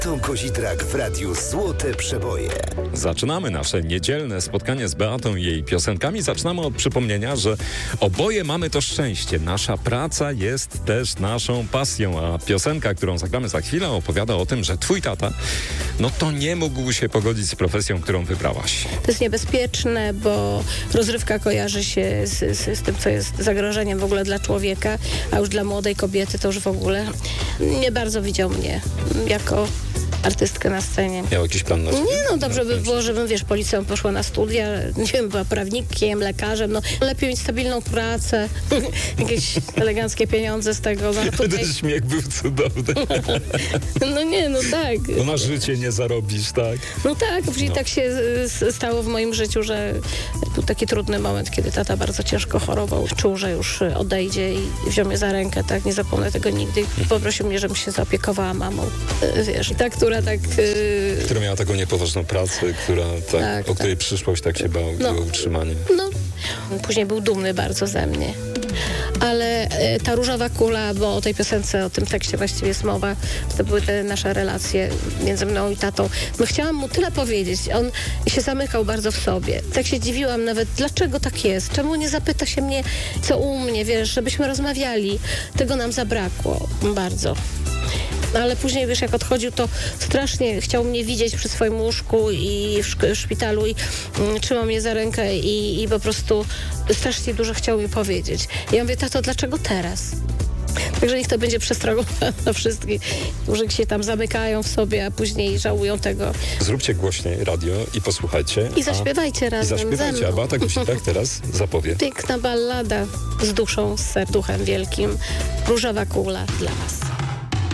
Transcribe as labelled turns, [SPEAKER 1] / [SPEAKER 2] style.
[SPEAKER 1] Beatą Kozidrak w radiu Złote Przeboje.
[SPEAKER 2] Zaczynamy nasze niedzielne spotkanie z Beatą i jej piosenkami. Zaczynamy od przypomnienia, że oboje mamy to szczęście. Nasza praca jest też naszą pasją, a piosenka, którą zagramy za chwilę, opowiada o tym, że twój tata, to nie mógł się pogodzić z profesją, którą wybrałaś.
[SPEAKER 3] To jest niebezpieczne, bo rozrywka kojarzy się z tym, co jest zagrożeniem w ogóle dla człowieka, a już dla młodej kobiety to już w ogóle nie bardzo widział mnie jako artystkę na scenie.
[SPEAKER 2] Miał jakiś plan na studia?
[SPEAKER 3] Nie, dobrze by było, żebym, policją poszła na studia, nie wiem, była prawnikiem, lekarzem, lepiej mieć stabilną pracę, jakieś eleganckie pieniądze z tego.
[SPEAKER 2] Ten śmiech był cudowny.
[SPEAKER 3] Tak.
[SPEAKER 2] Bo na życie nie zarobisz, tak?
[SPEAKER 3] Tak, później tak się stało w moim życiu, że był taki trudny moment, kiedy tata bardzo ciężko chorował. Czuł, że już odejdzie i wziął mnie za rękę, tak, nie zapomnę tego nigdy. Poprosił mnie, żebym się zaopiekowała mamą, i ta, która
[SPEAKER 2] która miała taką niepoważną pracę, o której przyszłość tak się bał, było utrzymanie.
[SPEAKER 3] Później był dumny bardzo ze mnie. Ale ta różowa kula, bo o tej piosence, o tym tekście właściwie jest mowa, to były te nasze relacje między mną i tatą. Chciałam mu tyle powiedzieć. On się zamykał bardzo w sobie. Tak się dziwiłam nawet, dlaczego tak jest? Czemu nie zapyta się mnie, co u mnie, żebyśmy rozmawiali? Tego nam zabrakło bardzo. Ale później, jak odchodził, to strasznie chciał mnie widzieć przy swoim łóżku i w szpitalu i trzymał mnie za rękę i po prostu strasznie dużo chciał mi powiedzieć. I ja mówię, tato, dlaczego teraz? Także niech to będzie przestrogą dla wszystkich, którzy się tam zamykają w sobie, a później żałują tego.
[SPEAKER 2] Zróbcie głośniej radio i posłuchajcie.
[SPEAKER 3] I zaśpiewajcie razem ze mną.
[SPEAKER 2] A Beata Kozidrak teraz zapowie.
[SPEAKER 3] Piękna ballada z duszą, z serduchem wielkim. Różowa kula dla was.